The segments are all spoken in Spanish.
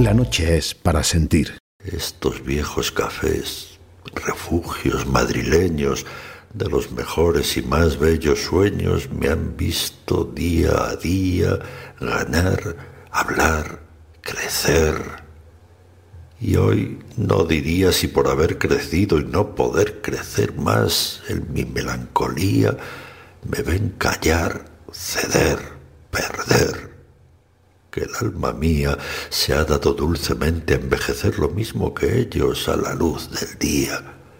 La noche es para sentir. Estos viejos cafés, refugios madrileños de los mejores y más bellos sueños, me han visto día a día ganar, hablar, crecer. Y hoy no diría si por haber crecido y no poder crecer más en mi melancolía me ven callar, ceder, perder. Que el alma mía se ha dado dulcemente a envejecer lo mismo que ellos a la luz del día.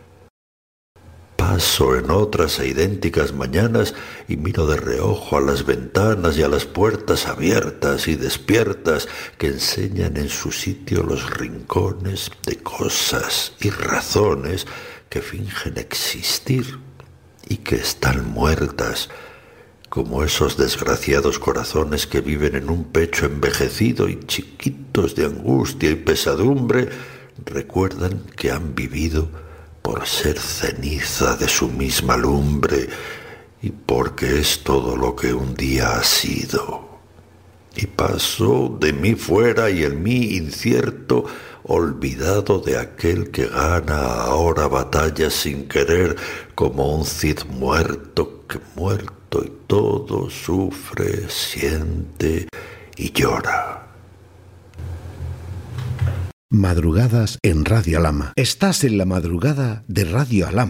Paso en otras e idénticas mañanas y miro de reojo a las ventanas y a las puertas abiertas y despiertas que enseñan en su sitio los rincones de cosas y razones que fingen existir y que están muertas, como esos desgraciados corazones que viven en un pecho envejecido y chiquitos de angustia y pesadumbre, recuerdan que han vivido por ser ceniza de su misma lumbre y porque es todo lo que un día ha sido. Y paso de mí fuera y el mí incierto, olvidado de aquel que gana ahora batallas sin querer, como un Cid muerto que muerto y todo sufre, siente y llora. Madrugadas en Radio Alhama. Estás en la madrugada de Radio Alhama.